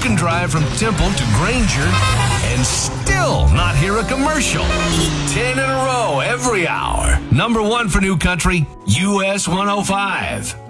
can drive from Temple to Granger and still not hear a commercial. 10 in a row every hour. Number one for New Country, US 105.